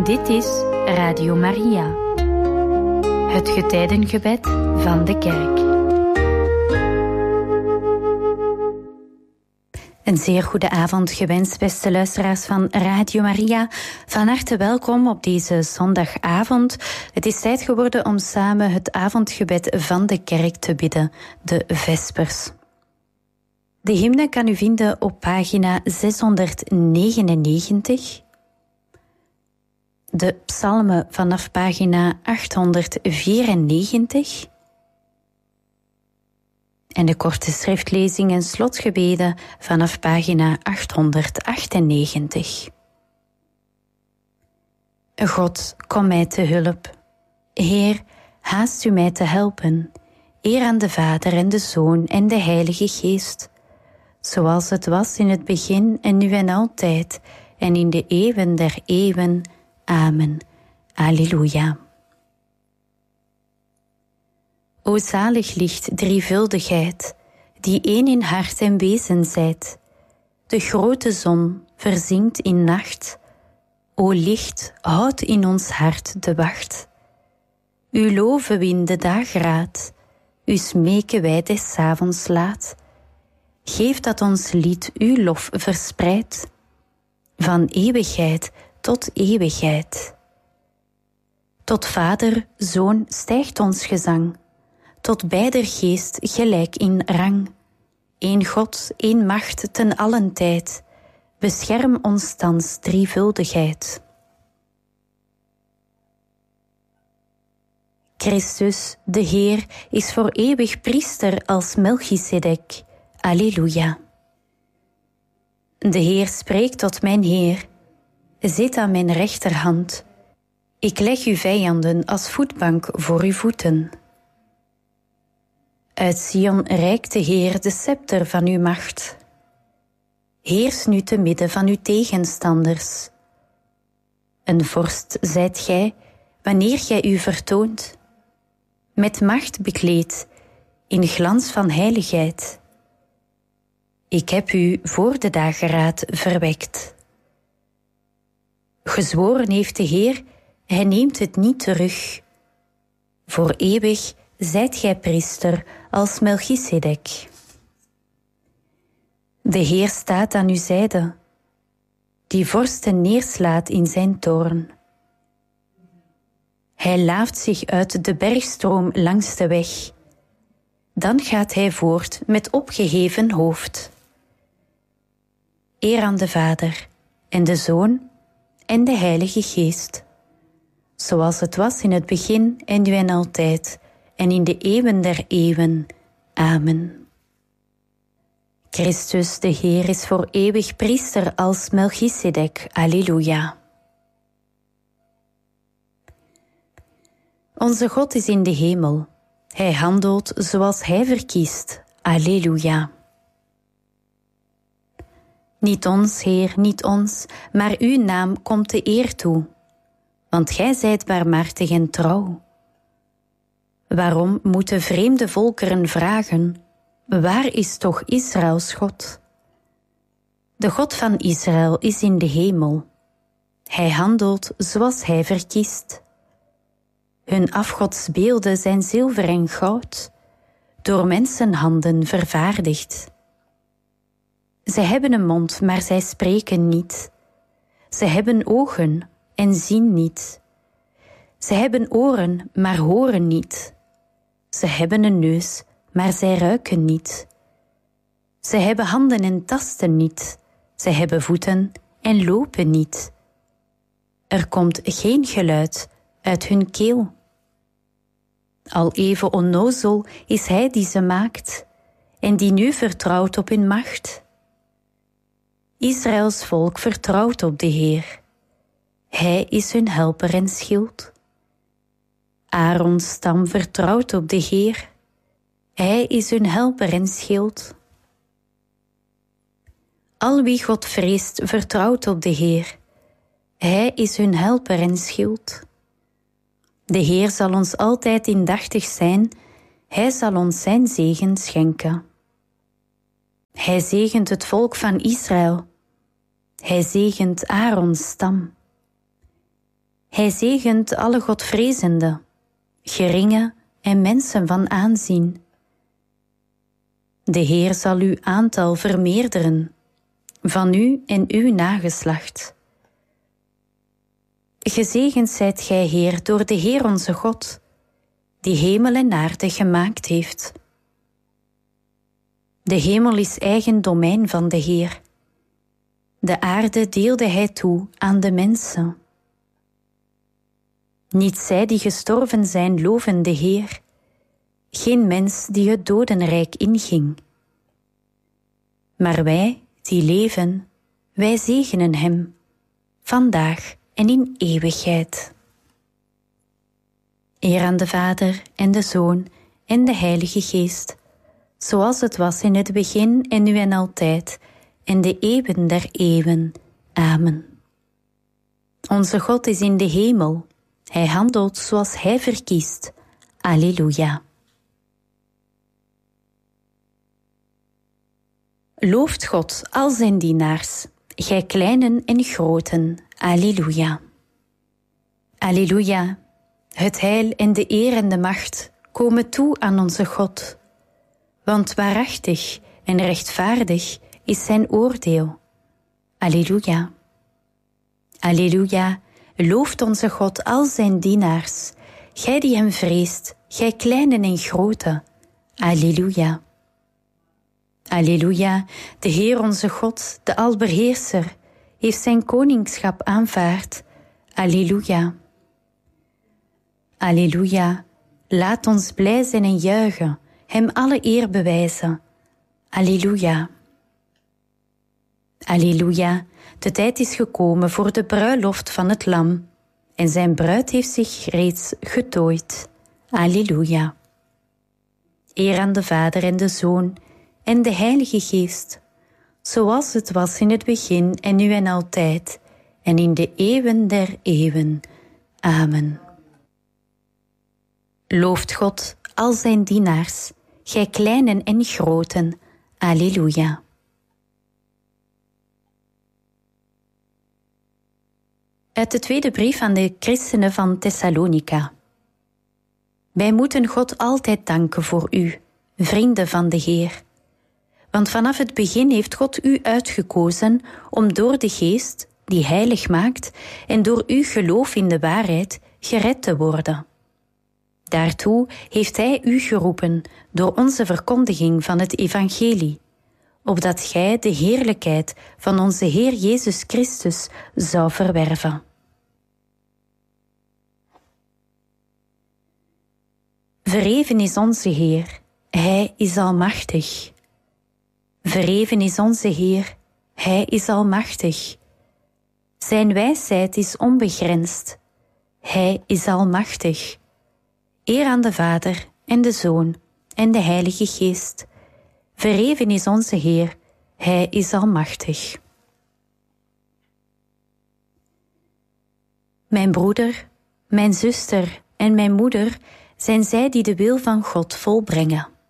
Dit is Radio Maria, het getijdengebed van de kerk. Een zeer goede avond gewenst, beste luisteraars van Radio Maria. Van harte welkom op deze zondagavond. Het is tijd geworden om samen het avondgebed van de kerk te bidden, de Vespers. De hymne kan u vinden op pagina 699. De psalmen vanaf pagina 894. En de korte schriftlezing en slotgebeden vanaf pagina 898. God, kom mij te hulp. Heer, haast u mij te helpen. Eer aan de Vader en de Zoon en de Heilige Geest. Zoals het was in het begin en nu en altijd, en in de eeuwen der eeuwen. Amen. Alleluia. O zalig licht, drievuldigheid, die één in hart en wezen zijt. De grote zon verzinkt in nacht. O licht, houd in ons hart de wacht. U loven we in de dageraad, u smeken wij des avonds laat. Geef dat ons lied uw lof verspreidt, van eeuwigheid tot eeuwigheid. Tot Vader, Zoon stijgt ons gezang, tot beider geest gelijk in rang. Eén God, één macht ten allen tijd, bescherm ons thans drievuldigheid. Christus, de Heer, is voor eeuwig priester als Melchisedek. Alleluia. De Heer spreekt tot mijn Heer, zit aan mijn rechterhand. Ik leg uw vijanden als voetbank voor uw voeten. Uit Sion reikt de Heer de scepter van uw macht. Heers nu te midden van uw tegenstanders. Een vorst zijt gij, wanneer gij u vertoont, met macht bekleed, in glans van heiligheid. Ik heb u voor de dageraad verwekt. Gezworen heeft de Heer, hij neemt het niet terug. Voor eeuwig zijt gij priester als Melchisedek. De Heer staat aan uw zijde, die vorsten neerslaat in zijn toorn. Hij laaft zich uit de bergstroom langs de weg. Dan gaat hij voort met opgeheven hoofd. Eer aan de Vader en de Zoon en de Heilige Geest, zoals het was in het begin en nu en altijd, en in de eeuwen der eeuwen. Amen. Christus, de Heer, is voor eeuwig priester als Melchisedek. Alleluia. Onze God is in de hemel. Hij handelt zoals hij verkiest. Alleluia. Niet ons, Heer, niet ons, maar uw naam komt de eer toe. Want gij zijt barmhartig en trouw. Waarom moeten vreemde volkeren vragen, waar is toch Israëls God? De God van Israël is in de hemel. Hij handelt zoals hij verkiest. Hun afgodsbeelden zijn zilver en goud, door mensenhanden vervaardigd. Zij hebben een mond, maar zij spreken niet. Zij hebben ogen en zien niet. Zij hebben oren, maar horen niet. Zij hebben een neus, maar zij ruiken niet. Zij hebben handen en tasten niet. Zij hebben voeten en lopen niet. Er komt geen geluid uit hun keel. Al even onnozel is hij die ze maakt en die nu vertrouwt op hun macht. Israëls volk vertrouwt op de Heer. Hij is hun helper en schild. Aarons stam vertrouwt op de Heer. Hij is hun helper en schild. Al wie God vreest vertrouwt op de Heer. Hij is hun helper en schild. De Heer zal ons altijd indachtig zijn. Hij zal ons zijn zegen schenken. Hij zegent het volk van Israël. Hij zegent Aarons stam. Hij zegent alle Godvrezenden, geringe en mensen van aanzien. De Heer zal uw aantal vermeerderen, van u en uw nageslacht. Gezegend zijt gij, Heer, door de Heer onze God, die hemel en aarde gemaakt heeft. De hemel is eigen domein van de Heer. De aarde deelde hij toe aan de mensen. Niet zij die gestorven zijn loven de Heer, geen mens die het dodenrijk inging. Maar wij die leven, wij zegenen hem, vandaag en in eeuwigheid. Eer aan de Vader en de Zoon en de Heilige Geest, zoals het was in het begin en nu en altijd, en de eeuwen der eeuwen. Amen. Onze God is in de hemel. Hij handelt zoals hij verkiest. Alleluia. Looft God al zijn dienaars, gij kleinen en groten. Alleluia. Alleluia. Het heil en de eer en de macht komen toe aan onze God. Want waarachtig en rechtvaardig is zijn oordeel. Alleluia. Alleluia. Looft onze God al zijn dienaars, gij die hem vreest, gij kleinen en grote. Alleluia. Alleluia, de Heer onze God, de Albeheerser, heeft zijn koningschap aanvaard. Alleluia. Alleluia, laat ons blij zijn en juichen, hem alle eer bewijzen. Alleluia. Alleluia, de tijd is gekomen voor de bruiloft van het Lam, en zijn bruid heeft zich reeds getooid. Alleluia. Eer aan de Vader en de Zoon en de Heilige Geest, zoals het was in het begin en nu en altijd, en in de eeuwen der eeuwen. Amen. Looft God al zijn dienaars, gij kleinen en groten. Alleluia. Uit de tweede brief aan de christenen van Thessalonica. Wij moeten God altijd danken voor u, vrienden van de Heer. Want vanaf het begin heeft God u uitgekozen om door de Geest, die heilig maakt, en door uw geloof in de waarheid gered te worden. Daartoe heeft Hij u geroepen door onze verkondiging van het evangelie, opdat gij de heerlijkheid van onze Heer Jezus Christus zou verwerven. Verheven is onze Heer, Hij is almachtig. Verheven is onze Heer, Hij is almachtig. Zijn wijsheid is onbegrensd, Hij is almachtig. Eer aan de Vader en de Zoon en de Heilige Geest. Verheven is onze Heer, Hij is almachtig. Mijn broeder, mijn zuster en mijn moeder zijn zij die de wil van God volbrengen.